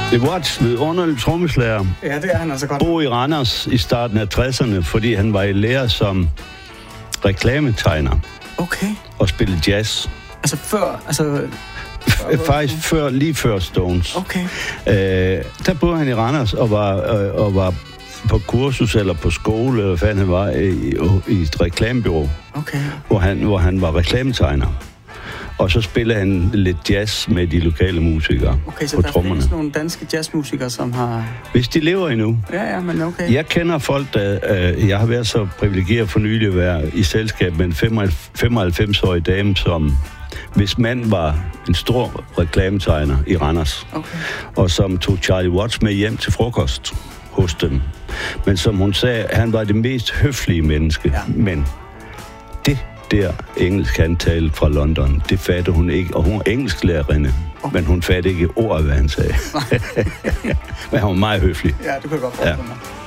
The Watts, vidunderlig trommeslager. Ja, det er han altså godt. Bo i Randers i starten af 60'erne, fordi han var i lære som reklametegner. Okay. Og spillede jazz. Altså før, Faktisk lige før Stones. Okay. Der boede han i Randers og var på kursus eller på skole, eller hvad han var, i et reklamebureau. Okay. Hvor han var reklametegner. Og så spillede han lidt jazz med de lokale musikere okay, så på der trommerne. findes nogle danske jazzmusikere, som har... Hvis de lever endnu. Ja, men okay. Jeg kender folk, jeg har været så privilegeret for nylig at være i selskab med en 95-årig dame, som hvis mand var en stor reklametegner i Randers. Okay. Og som tog Charlie Watts med hjem til frokost hos dem. Men som hun sagde, han var det mest høflige menneske. Ja. Men det der engelsk han talte fra London, det fattede hun ikke. Og hun var engelsklærerinde, men hun fattede ikke ord af, hvad han sagde. Men han var meget høflig. Ja, det kunne jeg godt forstå mig.